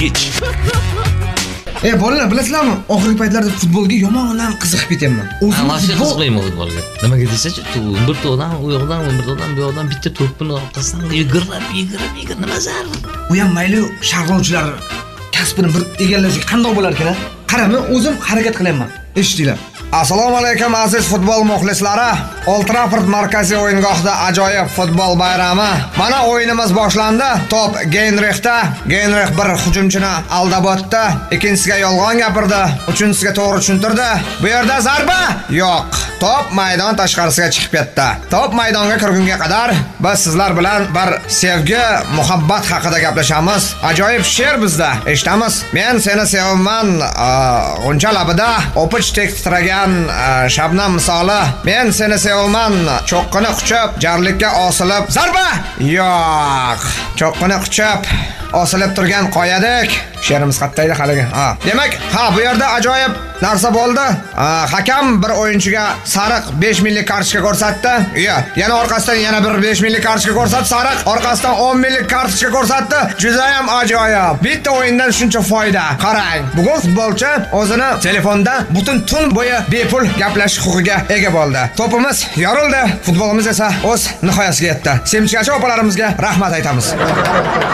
Bolalar, bilasizlarmi? Oxirgi paytlarda futbolga yomondan qiziqib ketyapman. O'zim qiziqmayman futbolga. Nimaga desachi, bir to'g'dan, u yoqdan, bir to'g'dan, bu yoqdan bitta to'pni orqasidan yugurib, nima zarur? U ham mayli sharhlovchilar kasbini bir egallashga qanday bo'lar ekan? Qarami, o'zim harakat qilyapman. Eshitinglar. Assalomu alaykum aziz futbol muxlislari. Old Trafford markaziy o'yingohida ajoyib futbol bayrami. Mana o'yinimiz boshlandi. Top Genrixda. Genrix bir hujumchini aldab o'tdi. Ikkinchisiga yolg'on gapirdi. Uchinchisiga to'g'ri tushuntirdi. Bu yerda zarba yo'q. Top maydon tashqarisiga chiqib ketdi. Top maydonga kirgunga qadar biz sizlar bilan bir sevgi, muhabbat haqida gaplashamiz. Ajoyib she'r bizda. Eshitamiz. Men seni sevaman, g'uncha labida o'pich tek titragan shabnam misoli. Men seni sevaman, cho'qqini quchib, jarlikka osilib. Zarba yo'q. Cho'qqini quchib osilib turgan qoyadek. She'rimiz qattaydi haliga. Demak, bu yerda ajoyib narsa bo'ldi. Hakam bir o'yinchiga sariq 5 milliy kartochka ko'rsatdi. Yana orqasidan yana bir 5 milliy kartochka ko'rsatdi, sariq. Orqasidan 10 milliy kartochka ko'rsatdi. Juda ham ajoyib. Bitta o'yindan shuncha foyda. Qarang, bugun futbolchi o'zini telefonda butun tun bo'yi bepul gaplashish huquqiga ega bo'ldi. To'pimiz yorildi, futbolimiz esa o'z nihoyasiga yetdi. Semchgacha opalarimizga rahmat aytamiz.